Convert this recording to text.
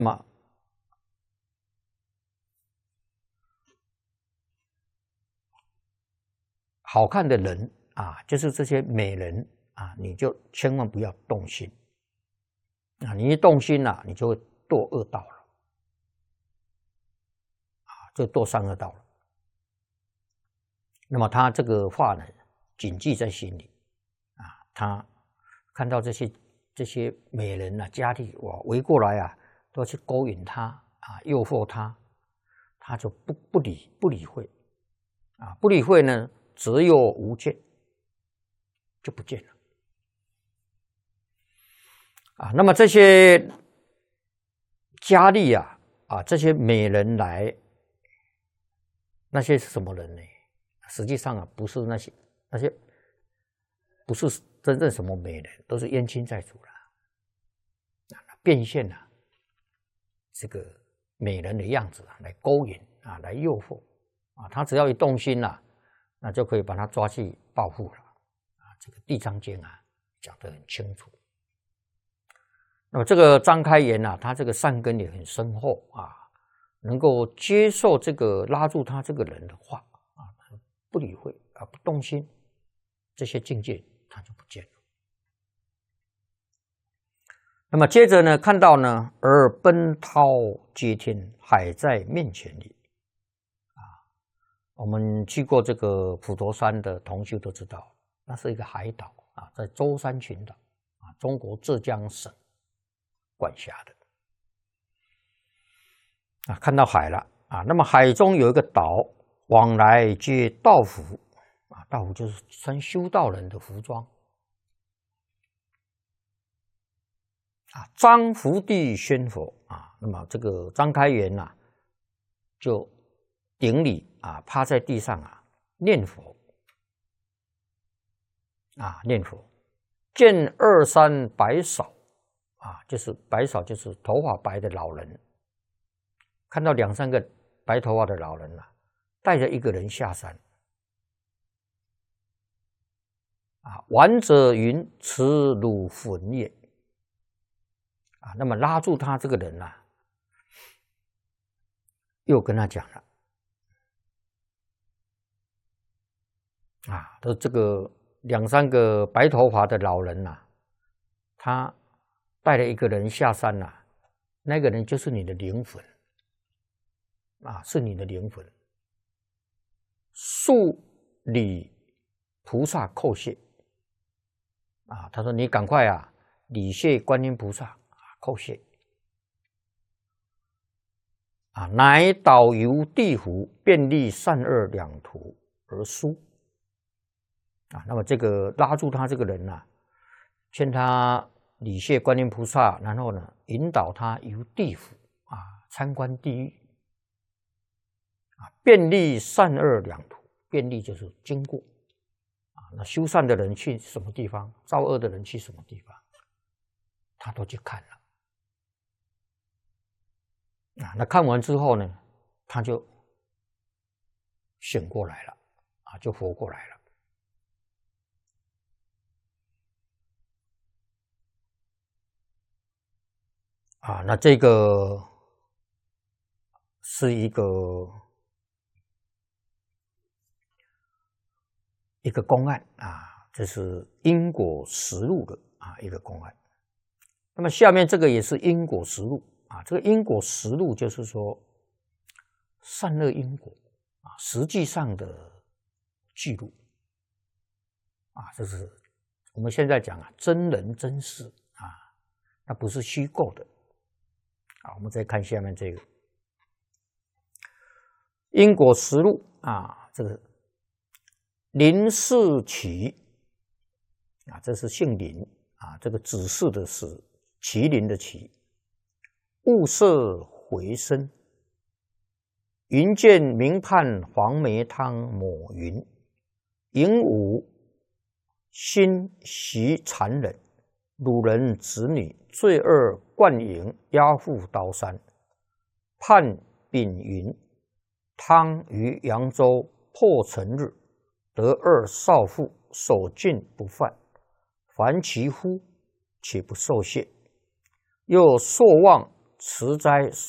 么好看的人啊，就是这些美人啊，你就千万不要动心啊！你一动心了，你就会堕恶道了啊，就堕三恶道了。那么他这个话呢，谨记在心里啊。他看到这些美人啊，佳丽哇围过来啊，都去勾引他啊，诱惑他，他就不理会啊，不理会呢，则又无见，就不见了啊。那么这些佳丽啊，这些美人来，那些是什么人呢？实际上啊，不是那些不是真正什么美人，都是冤亲债主了，变现了这个美人的样子来勾引啊，来诱惑啊。他只要一动心了，那就可以把他抓去报复了啊。这个《地藏经》啊讲得很清楚。那么这个张开元啊，他这个善根也很深厚啊，能够接受这个拉住他这个人的话啊，不理会啊，不动心，这些境界他就不见了。那么接着呢，看到呢，而奔涛接天，海在面前里啊。我们去过这个普陀山的同修都知道，那是一个海岛啊，在舟山群岛啊，中国浙江省管辖的啊。看到海了啊，那么海中有一个岛，往来皆道服啊，道服就是穿修道人的服装。啊，张福地宣佛啊，那么这个张开元呐，就顶礼啊，趴在地上啊，念佛啊，念佛。见二三白嫂啊，就是白嫂，就是头发白的老人。看到两三个白头发的老人啊，带着一个人下山啊，玩者云：“此汝粉也。”啊，那么拉住他这个人啊，又跟他讲了啊，都这个两三个白头发的老人呐，他带了一个人下山呐，那个人就是你的灵魂啊，是你的灵魂。恕礼菩萨叩谢啊，他说你赶快啊，礼谢观音菩萨。叩谢啊，乃导游地府，便利善恶两途而书啊。那么这个拉住他这个人啊，劝他礼谢观音菩萨，然后呢，引导他游地府啊，参观地狱啊，便利善恶两途。便利就是经过啊，那修善的人去什么地方，造恶的人去什么地方，他都去看了。啊，那看完之后呢，他就醒过来了，啊，就活过来了。啊，那这个是一个公案啊，这是因果实录的啊一个公案。那么下面这个也是因果实录。啊，这个因果实录就是说善恶因果啊，实际上的记录啊，这是我们现在讲啊，真人真事啊，那不是虚构的啊。我们再看下面这个因果实录啊，这个林世奇啊，这是姓林啊，这个指示的是麒麟的麒。物色回身，云见明判黄梅汤抹云，引武心习残忍，掳人子女，罪恶灌营，押赴刀山。判丙云，汤于扬州破陈日，得二少妇，守禁不犯，凡其夫，且不受谢。又朔望持斋